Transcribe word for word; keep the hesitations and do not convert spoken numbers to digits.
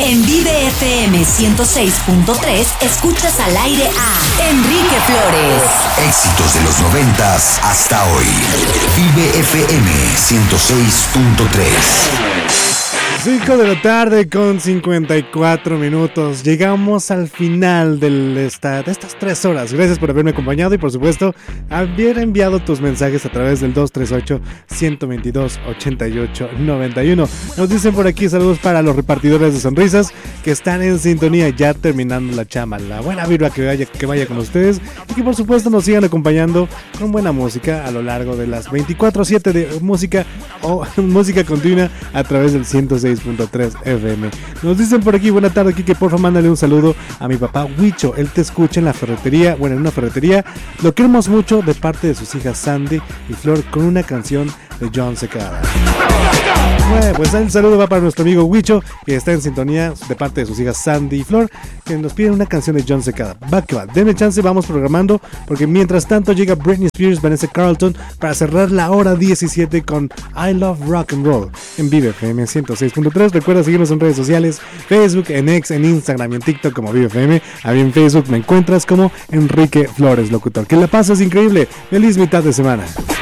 En Vive F M ciento seis punto tres escuchas al aire a Enrique Flores. Éxitos de los noventas hasta hoy. Vive F M ciento seis punto tres. cinco de la tarde con cincuenta y cuatro minutos. Llegamos al final de, esta, de estas tres horas. Gracias por haberme acompañado y por supuesto haber enviado tus mensajes a través del dos tres ocho, uno dos dos, ocho ocho nueve uno. Nos dicen por aquí saludos para los repartidores de sonrisas que están en sintonía ya terminando la chama. La buena vibra que vaya, que vaya con ustedes y que por supuesto nos sigan acompañando con buena música a lo largo de las veinticuatro siete de música o música continua a través del ciento seis punto tres F M. Nos dicen por aquí, buena tarde, Kike, porfa mándale un saludo a mi papá Huicho, él te escucha en la ferretería, bueno, en una ferretería, lo queremos mucho de parte de sus hijas Sandy y Flor con una canción de John Secada. Bueno, pues el saludo va para nuestro amigo Huicho, que está en sintonía de parte de sus hijas Sandy y Flor, que nos piden una canción de John Secada. Va que va, denme chance, vamos programando, porque mientras tanto llega Britney Spears, Vanessa Carlton, para cerrar la hora diecisiete con I Love Rock and Roll en Vive F M ciento seis punto tres. Recuerda seguirnos en redes sociales, Facebook, en X, en Instagram y en TikTok como Vive F M. A mí en Facebook me encuentras como Enrique Flores Locutor. Que la pases increíble. Feliz mitad de semana.